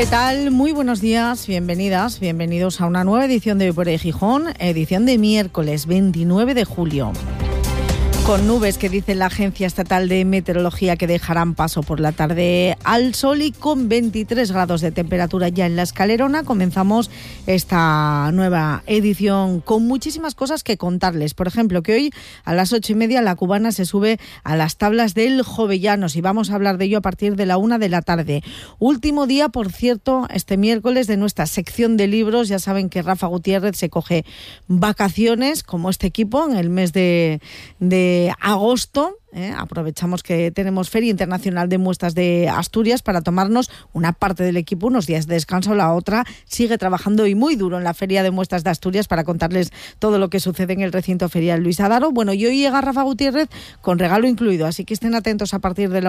¿Qué tal? Muy buenos días, bienvenidas, bienvenidos a una nueva edición de Hoy por Hoy Gijón, edición de miércoles 29 de julio. Con nubes que dice la Agencia Estatal de Meteorología que dejarán paso por la tarde al sol y con 23 grados de temperatura ya en la Escalerona, comenzamos esta nueva edición con muchísimas cosas que contarles. Por ejemplo, que hoy a las 8:30 la Cubana se sube a las tablas del Jovellanos y vamos a hablar de ello a partir de la 1 de la tarde. Último día, por cierto, este miércoles de nuestra sección de libros. Ya saben que Rafa Gutiérrez se coge vacaciones, como este equipo, en el mes de agosto. Aprovechamos que tenemos Feria Internacional de Muestras de Asturias para tomarnos una parte del equipo unos días de descanso, la otra sigue trabajando y muy duro en la Feria de Muestras de Asturias para contarles todo lo que sucede en el recinto ferial Luis Adaro. Bueno, y hoy llega Rafa Gutiérrez con regalo incluido, así que estén atentos a partir de la